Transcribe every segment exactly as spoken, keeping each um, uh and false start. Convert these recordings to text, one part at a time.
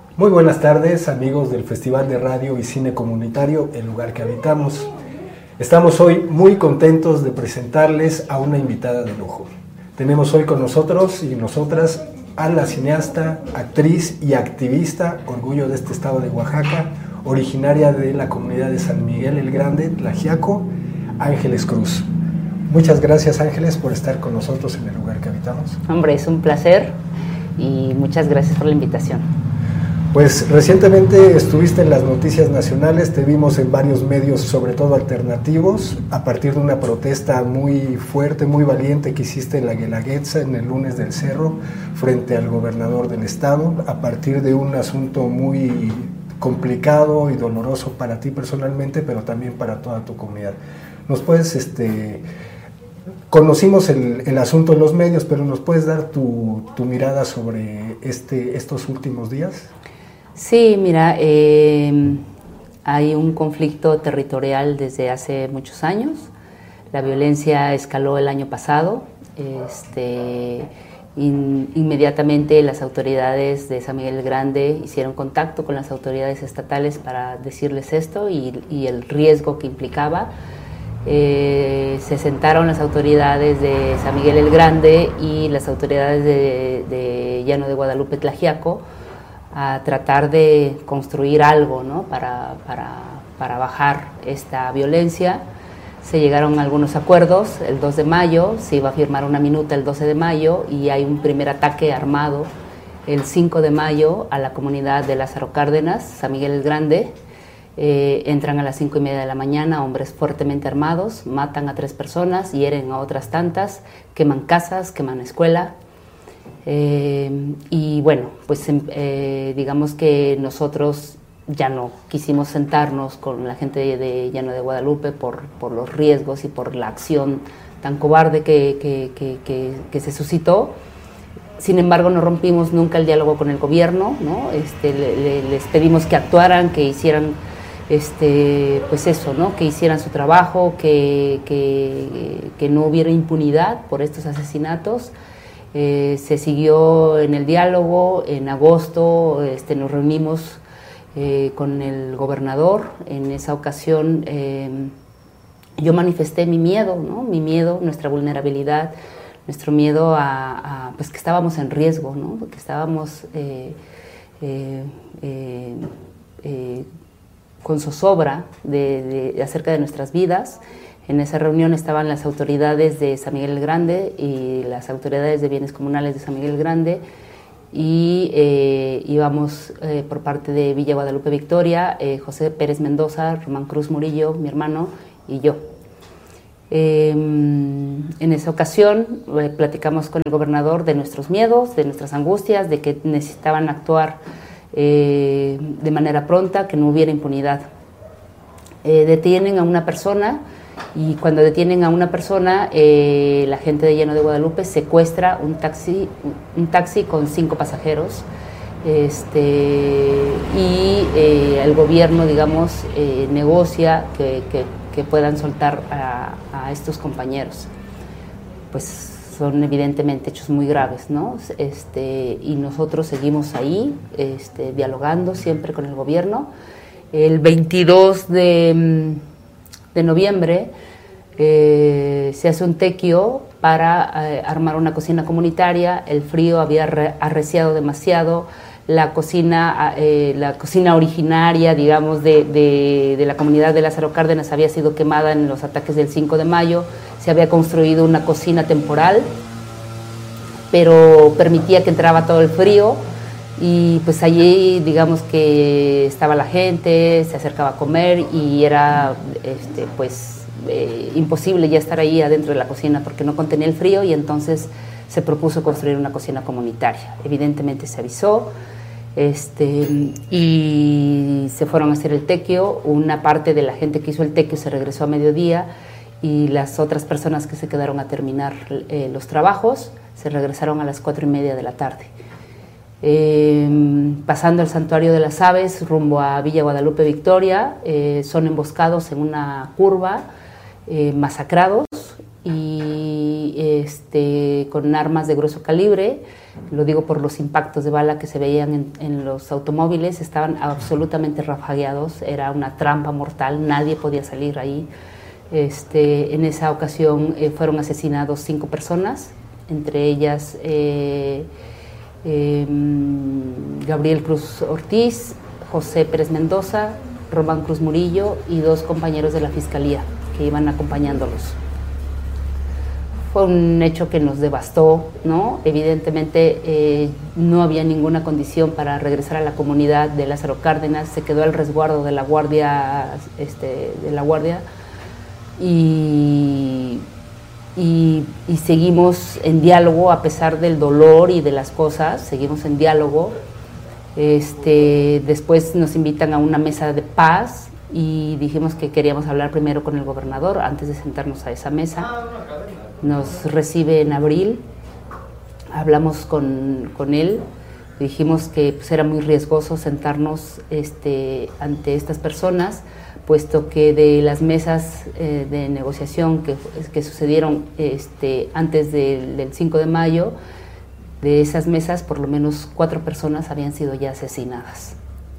Muy buenas tardes, amigos del Festival de Radio y Cine Comunitario, El Lugar que Habitamos. Estamos hoy muy contentos de presentarles a una invitada de lujo. Tenemos hoy con nosotros y nosotras a la cineasta, actriz y activista, orgullo de este estado de Oaxaca, originaria de la comunidad de San Miguel el Grande, Tlaxiaco, Ángeles Cruz. Muchas gracias, Ángeles, por estar con nosotros en El Lugar que Habitamos. Hombre, es un placer y muchas gracias por la invitación. Pues recientemente estuviste en las noticias nacionales, te vimos en varios medios, sobre todo alternativos, a partir de una protesta muy fuerte, muy valiente que hiciste en la Guelaguetza, en el Lunes del Cerro, frente al gobernador del estado, a partir de un asunto muy complicado y doloroso para ti personalmente, pero también para toda tu comunidad. ¿Nos puedes, este, conocimos el, el asunto en los medios, pero nos puedes dar tu, tu mirada sobre este, estos últimos días? Sí, mira, eh, hay un conflicto territorial desde hace muchos años. La violencia escaló el año pasado. Este, in, inmediatamente las autoridades de San Miguel el Grande hicieron contacto con las autoridades estatales para decirles esto y, y el riesgo que implicaba. Eh, se sentaron las autoridades de San Miguel el Grande y las autoridades de, de Llano de Guadalupe, Tlaxiaco, a tratar de construir algo, ¿no? para, para, para bajar esta violencia. Se llegaron a algunos acuerdos. El dos de mayo se iba a firmar una minuta el doce de mayo y hay un primer ataque armado el cinco de mayo a la comunidad de Lázaro Cárdenas, San Miguel el Grande. Eh, entran a las cinco y media de la mañana hombres fuertemente armados, matan a tres personas, hieren a otras tantas, queman casas, queman escuela. Eh, y bueno, pues eh, digamos que nosotros ya no quisimos sentarnos con la gente de, de Llano de Guadalupe por, por los riesgos y por la acción tan cobarde que, que, que, que, que se suscitó. Sin embargo, no rompimos nunca el diálogo con el gobierno, ¿no? Este, le, le, les pedimos que actuaran, que hicieran, este, pues eso, ¿no? Que hicieran su trabajo, que, que, que no hubiera impunidad por estos asesinatos. Eh, se siguió en el diálogo. En agosto este, nos reunimos eh, con el gobernador. En esa ocasión eh, yo manifesté mi miedo, ¿no? Mi miedo, nuestra vulnerabilidad, nuestro miedo a, a pues que estábamos en riesgo, ¿no? Porque estábamos eh, eh, eh, eh, con zozobra de, de, acerca de nuestras vidas. En esa reunión estaban las autoridades de San Miguel el Grande y las autoridades de bienes comunales de San Miguel el Grande y eh, íbamos eh, por parte de Villa Guadalupe Victoria, eh, José Pérez Mendoza, Román Cruz Murillo, mi hermano, y yo. Eh, en esa ocasión eh, platicamos con el gobernador de nuestros miedos, de nuestras angustias, de que necesitaban actuar eh, de manera pronta, que no hubiera impunidad. Eh, detienen a una persona. Y cuando detienen a una persona, eh, la gente de Llano de Guadalupe secuestra un taxi, un taxi con cinco pasajeros, este, y eh, el gobierno, digamos, eh, negocia que, que, que puedan soltar a, a estos compañeros. Pues son evidentemente hechos muy graves, ¿no? Este, y nosotros seguimos ahí, este, dialogando siempre con el gobierno. El veintidós de de noviembre eh, se hace un tequio para eh, armar una cocina comunitaria. El frío había re, arreciado demasiado. La cocina, eh, la cocina originaria, digamos, de, de, de la comunidad de Lázaro Cárdenas había sido quemada en los ataques del cinco de mayo. Se había construido una cocina temporal, pero permitía que entraba todo el frío. Y pues allí, digamos que estaba la gente, se acercaba a comer y era este, pues eh, imposible ya estar ahí adentro de la cocina porque no contenía el frío, y entonces se propuso construir una cocina comunitaria. Evidentemente se avisó este, y se fueron a hacer el tequio. Una parte de la gente que hizo el tequio se regresó a mediodía y las otras personas que se quedaron a terminar eh, los trabajos se regresaron a las cuatro y media de la tarde. Eh, pasando el Santuario de las Aves rumbo a Villa Guadalupe Victoria, eh, son emboscados en una curva, eh, masacrados, y y este, con armas de grueso calibre. Lo digo por los impactos de bala que se veían en, en los automóviles, estaban absolutamente rafagueados, era una trampa mortal, nadie podía salir ahí. Este, en esa ocasión eh, fueron asesinados cinco personas, entre ellas eh, eh, Gabriel Cruz Ortiz, José Pérez Mendoza, Román Cruz Murillo y dos compañeros de la Fiscalía que iban acompañándolos. Fue un hecho que nos devastó, ¿no? Evidentemente eh, no había ninguna condición para regresar a la comunidad de Lázaro Cárdenas, se quedó al resguardo de la guardia, este, de la guardia y, y, y seguimos en diálogo a pesar del dolor y de las cosas, seguimos en diálogo. Este, después nos invitan a una mesa de paz y dijimos que queríamos hablar primero con el gobernador antes de sentarnos a esa mesa. Nos recibe en abril, hablamos con, con él, dijimos que pues, era muy riesgoso sentarnos este, ante estas personas, puesto que de las mesas eh, de negociación que, que sucedieron este, antes del, del cinco de mayo, de esas mesas por lo menos cuatro personas habían sido ya asesinadas.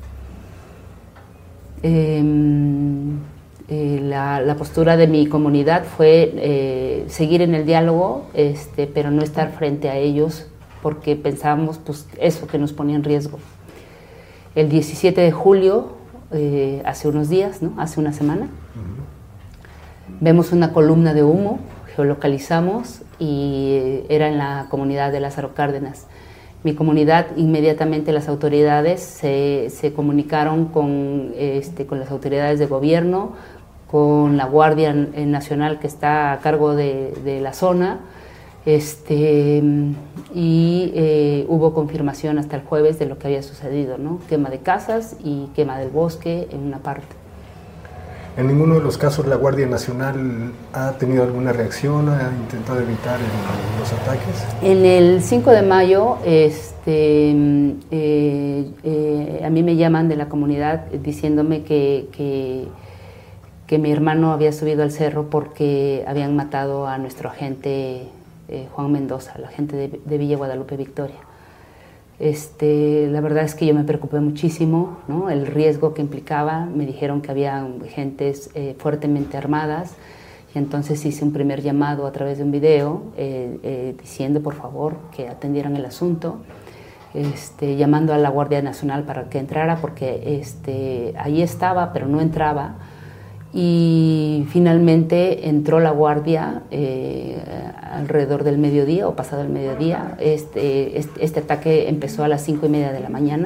Eh, Eh, la, la postura de mi comunidad fue eh, seguir en el diálogo, este, pero no estar frente a ellos porque pensábamos pues, eso que nos ponía en riesgo. El diecisiete de julio, eh, hace unos días, ¿no? Hace una semana, uh-huh. Vemos una columna de humo, geolocalizamos y eh, era en la comunidad de Lázaro Cárdenas. Mi comunidad, inmediatamente las autoridades se, se comunicaron con, este, con las autoridades de gobierno, con la Guardia Nacional que está a cargo de, de la zona, este, y eh, hubo confirmación hasta el jueves de lo que había sucedido, ¿no? Quema de casas y quema del bosque en una parte. ¿En ninguno de los casos la Guardia Nacional ha tenido alguna reacción, ha intentado evitar el, los ataques? En el cinco de mayo, este, eh, eh, a mí me llaman de la comunidad diciéndome que, que, que mi hermano había subido al cerro porque habían matado a nuestro agente eh, Juan Mendoza, el agente de, de Villa Guadalupe Victoria. Este, la verdad es que yo me preocupé muchísimo, ¿no? El riesgo que implicaba. Me dijeron que había gentes eh, fuertemente armadas y entonces hice un primer llamado a través de un video eh, eh, diciendo por favor que atendieran el asunto, este, llamando a la Guardia Nacional para que entrara porque este, ahí estaba pero no entraba. Y finalmente entró la guardia eh, alrededor del mediodía o pasado el mediodía. Este, este, este ataque empezó a las cinco y media de la mañana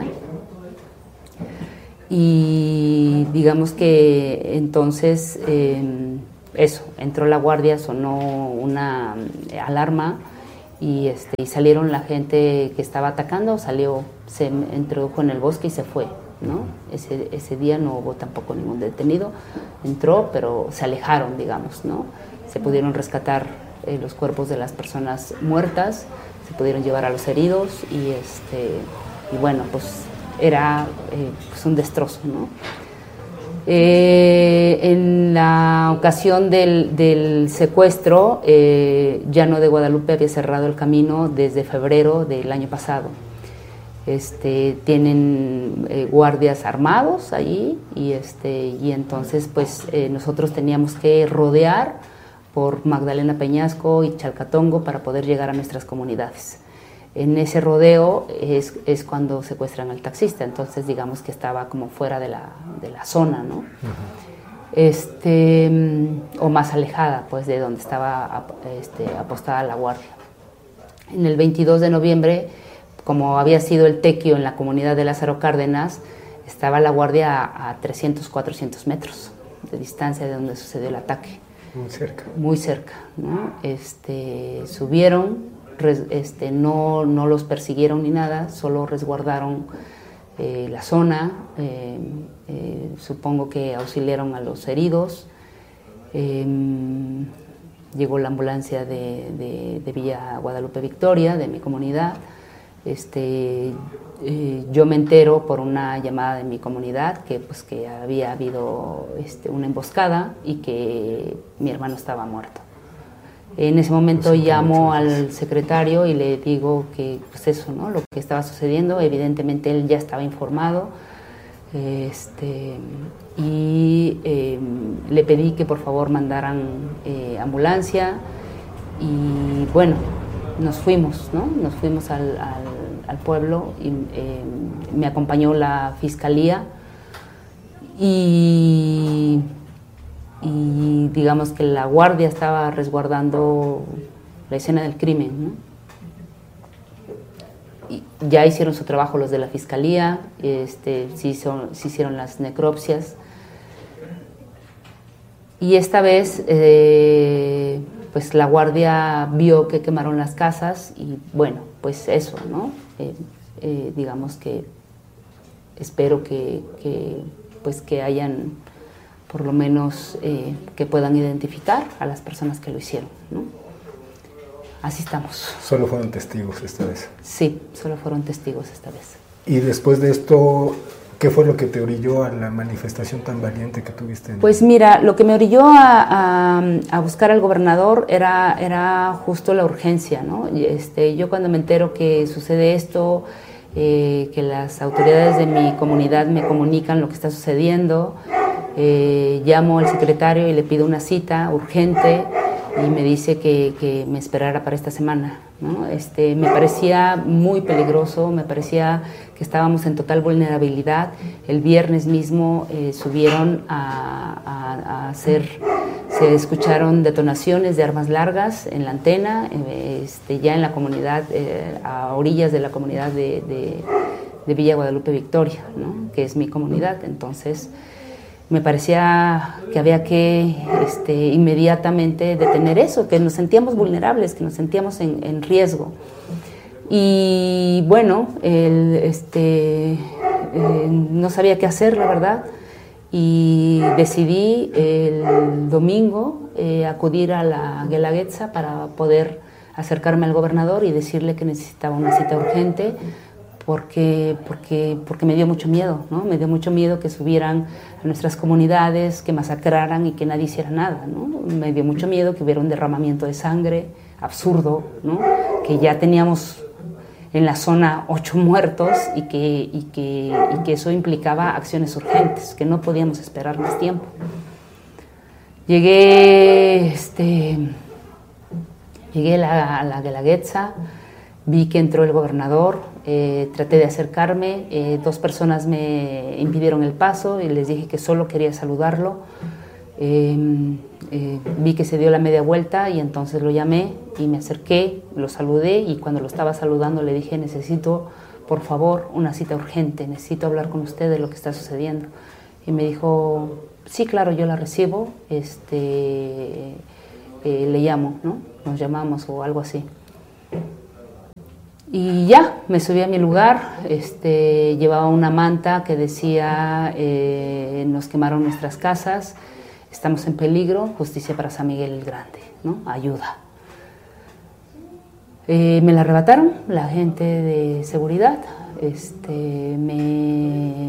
y digamos que entonces eh, eso, entró la guardia, sonó una alarma y, este, y salieron la gente que estaba atacando, salió, se introdujo en el bosque y se fue. ¿No? Ese, ese día no hubo tampoco ningún detenido, entró, pero se alejaron, digamos, ¿no? Se pudieron rescatar eh, los cuerpos de las personas muertas, se pudieron llevar a los heridos y, este, y bueno, pues era eh, pues un destrozo, ¿no? Eh, en la ocasión del, del secuestro, eh, Llano de Guadalupe había cerrado el camino desde febrero del año pasado. Este, tienen eh, guardias armados allí y, este, y entonces pues eh, nosotros teníamos que rodear por Magdalena Peñasco y Chalcatongo para poder llegar a nuestras comunidades. En ese rodeo es, es cuando secuestran al taxista, entonces digamos que estaba como fuera de la, de la zona, ¿no? Uh-huh. Este, o más alejada pues de donde estaba este, apostada la guardia. En el veintidós de noviembre, como había sido el tequio en la comunidad de Lázaro Cárdenas, estaba la guardia a, a trescientos, cuatrocientos metros de distancia de donde sucedió el ataque. Muy cerca. Muy cerca, ¿no? Este, subieron, res, este, no, no los persiguieron ni nada, solo resguardaron eh, la zona, eh, eh, supongo que auxiliaron a los heridos. Eh, llegó la ambulancia de, de, de Villa Guadalupe Victoria, de mi comunidad. Este, eh, yo me entero por una llamada de mi comunidad que, pues, que había habido este, una emboscada y que mi hermano estaba muerto. En ese momento Pues, llamo al secretario y le digo que, pues eso, ¿no? Lo que estaba sucediendo. Evidentemente él ya estaba informado. Este, y eh, le pedí que por favor mandaran eh, ambulancia y bueno, nos fuimos, ¿no? Nos fuimos al, al, al pueblo y eh, me acompañó la fiscalía y, y digamos que la guardia estaba resguardando la escena del crimen, ¿no? Y ya hicieron su trabajo los de la fiscalía, este, se, hizo, se hicieron las necropsias y esta vez eh, pues la guardia vio que quemaron las casas y bueno, pues eso, ¿no? Eh, eh, digamos que espero que, que, pues que hayan por lo menos eh, que puedan identificar a las personas que lo hicieron, ¿no? Así estamos. Solo fueron testigos esta vez. Sí, solo fueron testigos esta vez. Y después de esto, ¿qué fue lo que te orilló a la manifestación tan valiente que tuviste? En... Pues mira, lo que me orilló a, a, a buscar al gobernador era, era justo la urgencia, ¿no? Este, yo cuando me entero que sucede esto, eh, que las autoridades de mi comunidad me comunican lo que está sucediendo, eh, llamo al secretario y le pido una cita urgente y me dice que, que me esperara para esta semana, ¿no? Este, me parecía muy peligroso, me parecía que estábamos en total vulnerabilidad. El viernes mismo eh, subieron a, a, a hacer, se escucharon detonaciones de armas largas en la antena, eh, este, ya en la comunidad, eh, a orillas de la comunidad de, de, de Villa Guadalupe Victoria, ¿no? Que es mi comunidad. Entonces me parecía que había que este, inmediatamente detener eso, que nos sentíamos vulnerables, que nos sentíamos en, en riesgo. Y bueno, el, este, eh, no sabía qué hacer, la verdad, y decidí el domingo eh, acudir a la Guelaguetza para poder acercarme al gobernador y decirle que necesitaba una cita urgente, Porque, porque, porque me dio mucho miedo, ¿no? Me dio mucho miedo que subieran a nuestras comunidades, que masacraran y que nadie hiciera nada, ¿no? Me dio mucho miedo que hubiera un derramamiento de sangre absurdo, ¿no? Que ya teníamos en la zona ocho muertos y que, y que, y que eso implicaba acciones urgentes, que no podíamos esperar más tiempo. Llegué, este, llegué a la, a la Guelaguetza, vi que entró el gobernador, eh, traté de acercarme, eh, dos personas me impidieron el paso y les dije que solo quería saludarlo. Eh, eh, vi que se dio la media vuelta y entonces lo llamé y me acerqué, lo saludé y cuando lo estaba saludando le dije: necesito por favor una cita urgente, necesito hablar con usted de lo que está sucediendo. Y me dijo: sí, claro, yo la recibo, este, eh, le llamo, ¿no? Nos llamamos o algo así. Y ya, me subí a mi lugar, este, llevaba una manta que decía eh, nos quemaron nuestras casas, estamos en peligro, justicia para San Miguel el Grande, ¿no? Ayuda. Eh, me la arrebataron la gente de seguridad, este, me,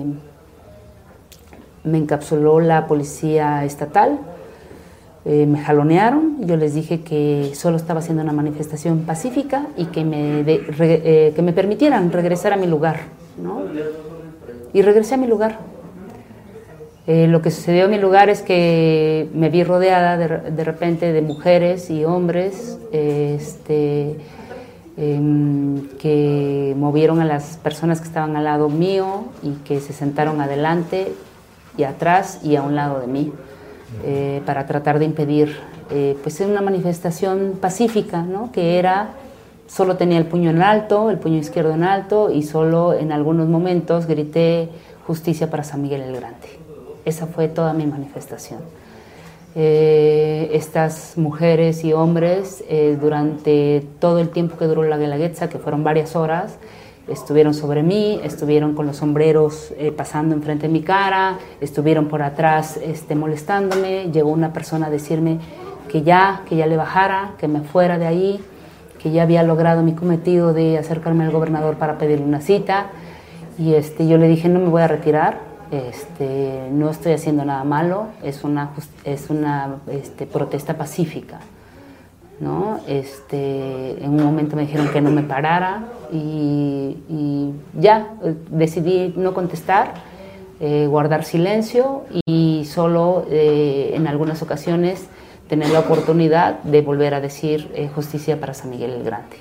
me encapsuló la policía estatal. Eh, me jalonearon, yo les dije que solo estaba haciendo una manifestación pacífica y que me, de, re, eh, que me permitieran regresar a mi lugar, ¿no? Y regresé a mi lugar. Eh, lo que sucedió en mi lugar es que me vi rodeada de, de repente de mujeres y hombres eh, este, eh, que movieron a las personas que estaban al lado mío y que se sentaron adelante y atrás y a un lado de mí. Eh, para tratar de impedir eh, pues una manifestación pacífica, ¿no? Que era, solo tenía el puño en alto, el puño izquierdo en alto y solo en algunos momentos grité justicia para San Miguel el Grande. Esa fue toda mi manifestación. Eh, estas mujeres y hombres eh, durante todo el tiempo que duró la Guelaguetza, que fueron varias horas, estuvieron sobre mí, estuvieron con los sombreros eh, pasando enfrente de mi cara, estuvieron por atrás este, molestándome. Llegó una persona a decirme que ya, que ya le bajara, que me fuera de ahí, que ya había logrado mi cometido de acercarme al gobernador para pedirle una cita. Y este, yo le dije: no me voy a retirar, este, no estoy haciendo nada malo, es una, es una este, protesta pacífica. ¿no? Este, en un momento me dijeron que no me parara y, y ya decidí no contestar, eh, guardar silencio y solo eh, en algunas ocasiones tener la oportunidad de volver a decir eh, justicia para San Miguel el Grande.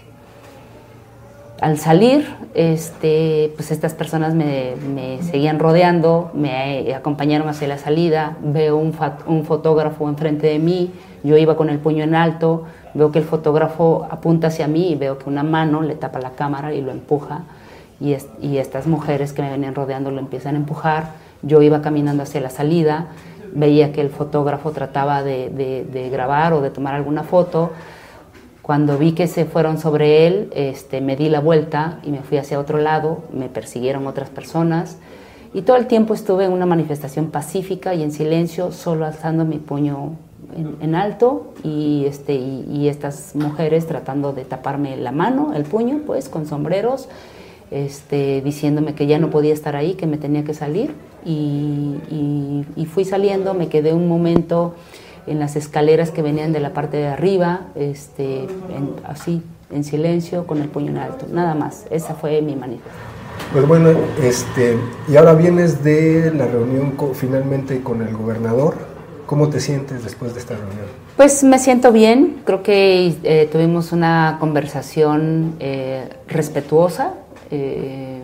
Al salir, este, pues estas personas me, me seguían rodeando, me acompañaron hacia la salida, veo un, un fotógrafo enfrente de mí, yo iba con el puño en alto, veo que el fotógrafo apunta hacia mí y veo que una mano le tapa la cámara y lo empuja, y, es, y estas mujeres que me venían rodeando lo empiezan a empujar. Yo iba caminando hacia la salida, veía que el fotógrafo trataba de, de, de grabar o de tomar alguna foto. Cuando vi que se fueron sobre él, este, me di la vuelta y me fui hacia otro lado, me persiguieron otras personas y todo el tiempo estuve en una manifestación pacífica y en silencio, solo alzando mi puño en, en alto y, este, y, y estas mujeres tratando de taparme la mano, el puño, pues, con sombreros, este, diciéndome que ya no podía estar ahí, que me tenía que salir y, y, y fui saliendo, me quedé un momento en las escaleras que venían de la parte de arriba, este, en, así, en silencio, con el puño en alto, nada más. Esa fue mi manifestación. Pues bueno, este, y ahora vienes de la reunión con, finalmente con el gobernador. ¿Cómo te sientes después de esta reunión? Pues me siento bien, creo que eh, tuvimos una conversación eh, respetuosa, eh,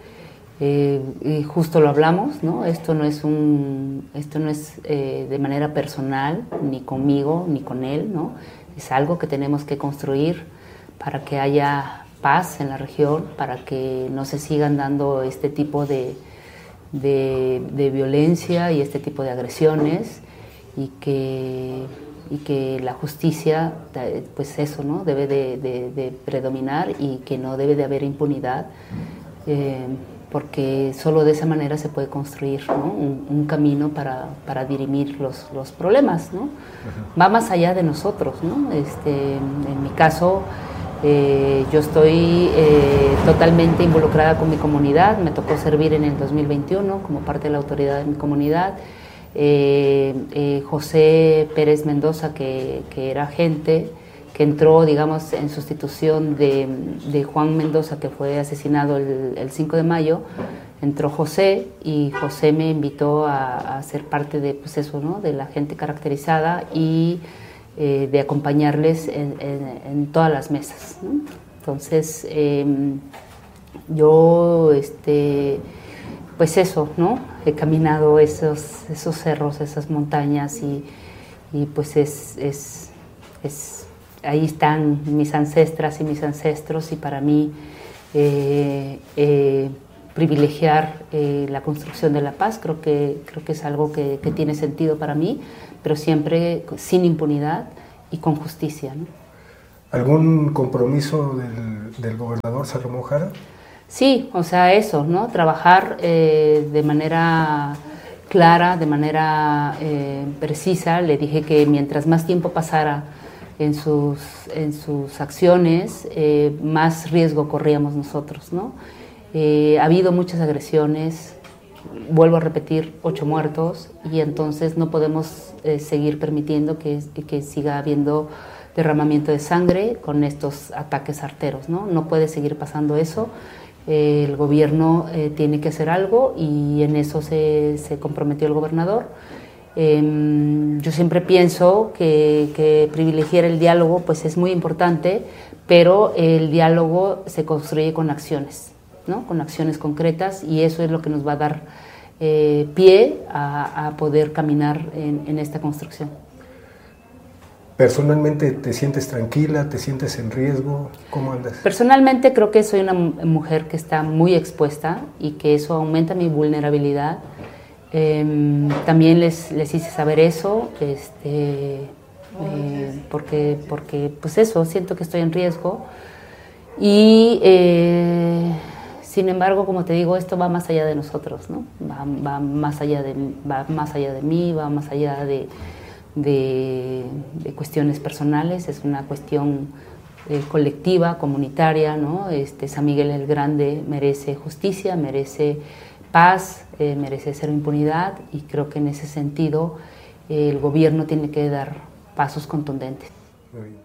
Eh, y justo lo hablamos, ¿no? Esto no es, un, esto no es eh, de manera personal, ni conmigo, ni con él, ¿no? Es algo que tenemos que construir para que haya paz en la región, para que no se sigan dando este tipo de, de, de violencia y este tipo de agresiones y que, y que la justicia, pues eso, ¿no? Debe de, de, de predominar y que no debe de haber impunidad. Eh, porque solo de esa manera se puede construir, ¿no? un, un camino para, para dirimir los, los problemas, ¿no? Uh-huh. Va más allá de nosotros, ¿no? Este, en mi caso, eh, yo estoy eh, totalmente involucrada con mi comunidad, me tocó servir en el dos mil veintiuno como parte de la autoridad de mi comunidad. Eh, eh, José Pérez Mendoza, que, que era agente, que entró, digamos, en sustitución de, de Juan Mendoza, que fue asesinado el, el cinco de mayo, entró José, y José me invitó a, a ser parte de, pues eso, ¿no? De la gente caracterizada y eh, de acompañarles en, en, en todas las mesas, ¿no? Entonces, eh, yo, este, pues eso, ¿no? He caminado esos, esos cerros, esas montañas, y, y pues es... es, es ahí están mis ancestras y mis ancestros, y para mí eh, eh, privilegiar eh, la construcción de la paz creo que, creo que es algo que, que tiene sentido para mí, pero siempre sin impunidad y con justicia, ¿no? ¿Algún compromiso del, del gobernador Salomón Jara? Sí, o sea, eso, ¿no? Trabajar eh, de manera clara, de manera eh, precisa. Le dije que mientras más tiempo pasara en sus, en sus acciones, eh, más riesgo corríamos nosotros, ¿no? Eh, ha habido muchas agresiones, vuelvo a repetir, ocho muertos, y entonces no podemos eh, seguir permitiendo que, que siga habiendo derramamiento de sangre con estos ataques arteros, ¿no? No puede seguir pasando eso. Eh, el gobierno eh, tiene que hacer algo, y en eso se, se comprometió el gobernador. Eh, yo siempre pienso que, que privilegiar el diálogo pues es muy importante, pero el diálogo se construye con acciones, ¿no? Con acciones concretas, y eso es lo que nos va a dar eh, pie a, a poder caminar en, en esta construcción. ¿Personalmente te sientes tranquila? ¿Te sientes en riesgo? ¿Cómo andas? Personalmente creo que soy una mujer que está muy expuesta y que eso aumenta mi vulnerabilidad. Eh, también les, les hice saber eso, este, eh, porque, porque pues eso, siento que estoy en riesgo, y eh, sin embargo, como te digo, esto va más allá de nosotros, ¿no? Va, va, más, allá de, va más allá de mí, va más allá de, de, de cuestiones personales, es una cuestión eh, colectiva, comunitaria, ¿no? Este, San Miguel el Grande merece justicia, merece paz, eh, merece cero impunidad, y creo que en ese sentido eh, el gobierno tiene que dar pasos contundentes. Muy bien.